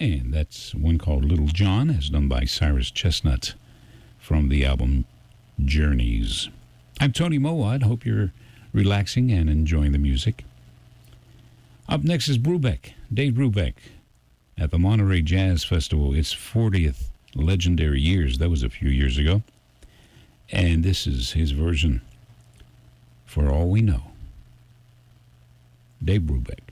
And that's one called Little John, as done by Cyrus Chestnut from the album Journeys. I'm Tony Mowat. Hope you're relaxing and enjoying the music. Up next is Brubeck, Dave Brubeck, at the Monterey Jazz Festival. Its 40th legendary years. That was a few years ago. And this is his version, For All We Know. Dave Brubeck.